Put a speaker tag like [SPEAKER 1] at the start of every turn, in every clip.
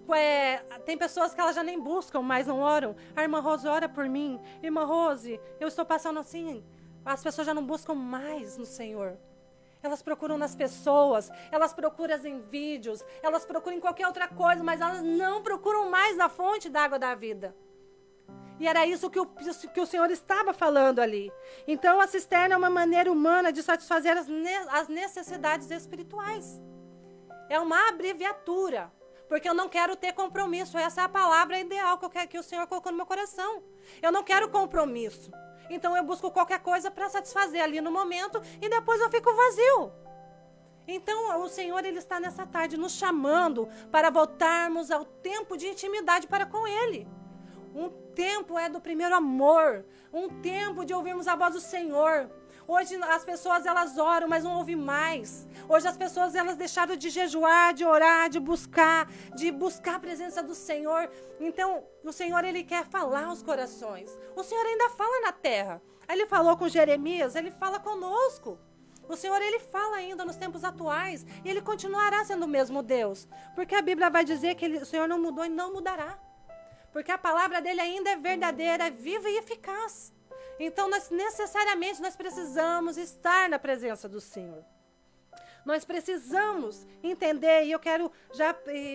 [SPEAKER 1] tem pessoas que elas já nem buscam, mas não oram. A irmã Rose ora por mim. Irmã Rose, eu estou passando assim. As pessoas já não buscam mais no Senhor. Elas procuram nas pessoas, elas procuram em vídeos, elas procuram em qualquer outra coisa, mas elas não procuram mais na fonte da água da vida. E era isso que o Senhor estava falando ali. Então, a cisterna é uma maneira humana de satisfazer as necessidades espirituais. É uma abreviatura, porque eu não quero ter compromisso. Essa é a palavra ideal que o Senhor colocou no meu coração. Eu não quero compromisso. Então, eu busco qualquer coisa para satisfazer ali no momento e depois eu fico vazio. Então, o Senhor, Ele está nessa tarde nos chamando para voltarmos ao tempo de intimidade para com Ele. Um tempo do primeiro amor, um tempo de ouvirmos a voz do Senhor. Hoje as pessoas elas oram, mas não ouvem mais. Hoje as pessoas elas deixaram de jejuar, de orar, de buscar a presença do Senhor. Então o Senhor Ele quer falar aos corações. O Senhor ainda fala na terra. Ele falou com Jeremias, Ele fala conosco. O Senhor, Ele fala ainda nos tempos atuais e Ele continuará sendo o mesmo Deus. Porque a Bíblia vai dizer que o Senhor não mudou e não mudará. Porque a palavra dele ainda é verdadeira, é viva e eficaz. Então, necessariamente, nós precisamos estar na presença do Senhor. Nós precisamos entender, e eu quero já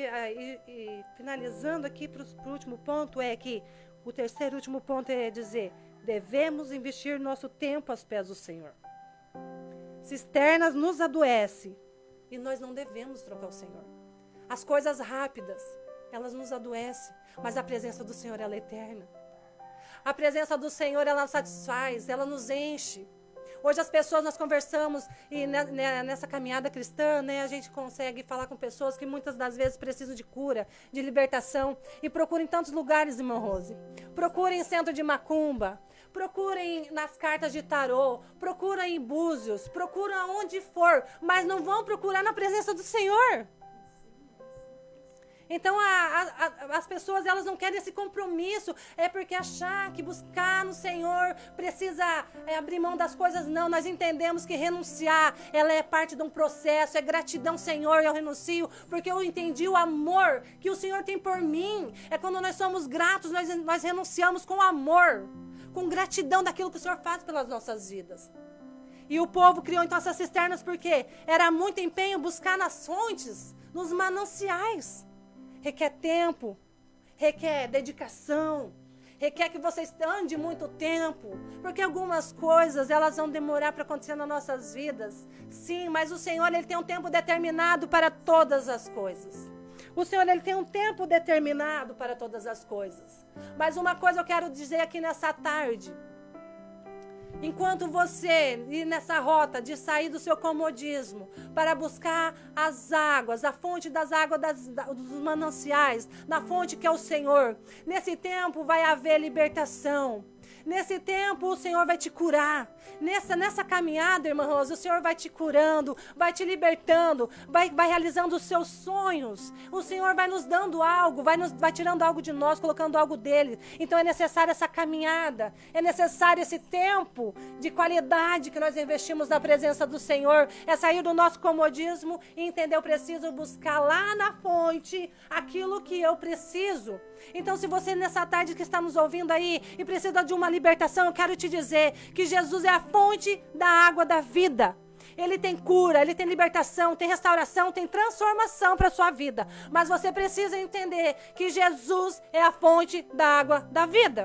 [SPEAKER 1] finalizando aqui para o último ponto, que o terceiro e último ponto é dizer, devemos investir nosso tempo aos pés do Senhor. Cisternas nos adoecem e nós não devemos trocar o Senhor. As coisas rápidas, elas nos adoecem, mas a presença do Senhor, ela é eterna. A presença do Senhor, ela nos satisfaz, ela nos enche. Hoje as pessoas, nós conversamos, e nessa caminhada cristã, a gente consegue falar com pessoas que muitas das vezes precisam de cura, de libertação, e procuram em tantos lugares, irmã Rose. Procurem em centro de macumba, procurem nas cartas de tarô, procurem em búzios, procurem aonde for, mas não vão procurar na presença do Senhor. Então, as pessoas, elas não querem esse compromisso, porque achar que buscar no Senhor precisa abrir mão das coisas. Não, nós entendemos que renunciar, ela é parte de um processo, é gratidão, Senhor, eu renuncio, porque eu entendi o amor que o Senhor tem por mim. É quando nós somos gratos, nós renunciamos com amor, com gratidão daquilo que o Senhor faz pelas nossas vidas. E o povo criou então essas cisternas porque era muito empenho buscar nas fontes, nos mananciais. Requer tempo, requer dedicação, requer que você ande muito tempo, porque algumas coisas elas vão demorar para acontecer nas nossas vidas. Sim, mas o Senhor, Ele tem um tempo determinado para todas as coisas. O Senhor, Ele tem um tempo determinado para todas as coisas. Mas uma coisa eu quero dizer aqui nessa tarde. Enquanto você ir nessa rota de sair do seu comodismo para buscar as águas, a fonte das águas dos mananciais, na fonte que é o Senhor, nesse tempo vai haver libertação. Nesse tempo o Senhor vai te curar. Nessa caminhada, irmã Rosa, o Senhor vai te curando, vai te libertando, vai realizando os seus sonhos. O Senhor vai nos dando algo, vai tirando algo de nós, colocando algo dele. Então é necessária essa caminhada, é necessário esse tempo de qualidade que nós investimos na presença do Senhor. É sair do nosso comodismo e entender, eu preciso buscar lá na fonte aquilo que eu preciso. Então, se você nessa tarde que está nos ouvindo aí e precisa de uma libertação, eu quero te dizer que Jesus é a fonte da água da vida. Ele tem cura, Ele tem libertação, tem restauração, tem transformação para a sua vida. Mas você precisa entender que Jesus é a fonte da água da vida.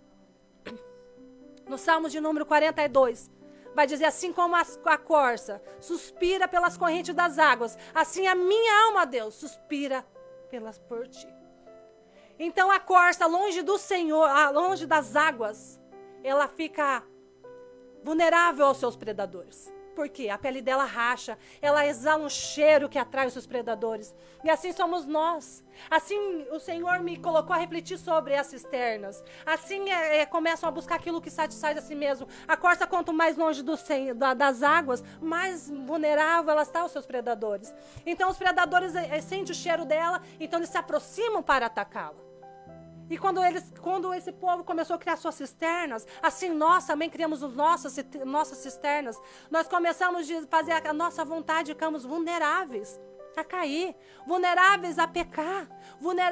[SPEAKER 1] No Salmo de número 42, vai dizer, assim como a corça suspira pelas correntes das águas, assim a minha alma, Deus, suspira por ti. Então a corça, longe do Senhor, longe das águas, ela fica vulnerável aos seus predadores. Por quê? A pele dela racha, ela exala um cheiro que atrai os seus predadores. E assim somos nós. Assim o Senhor me colocou a refletir sobre as cisternas. Assim começam a buscar aquilo que satisfaz a si mesmo. A corça, quanto mais longe das águas, mais vulnerável ela está aos seus predadores. Então os predadores sentem o cheiro dela, então eles se aproximam para atacá-la. E quando esse povo começou a criar suas cisternas, assim nós também criamos nossas cisternas, nós começamos a fazer a nossa vontade, ficamos vulneráveis a cair, vulneráveis a pecar, vulneráveis